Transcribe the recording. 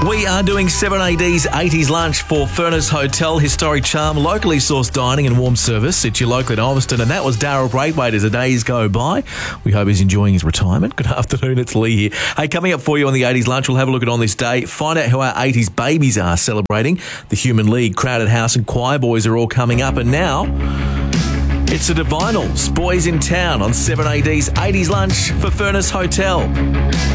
We are doing 7AD's 80s lunch for Furnace Hotel, historic charm, locally sourced dining and warm service. It's your local in Ulverston, and that was Daryl Braithwaite as the days go by. We hope he's enjoying his retirement. Good afternoon, it's Lee here. Hey, coming up for you on the 80s lunch, we'll have a look at On This Day, find out how our 80s babies are celebrating. The Human League, Crowded House and Choir Boys are all coming up, and now it's the Divinals, Boys in Town on 7AD's 80s lunch for Furnace Hotel.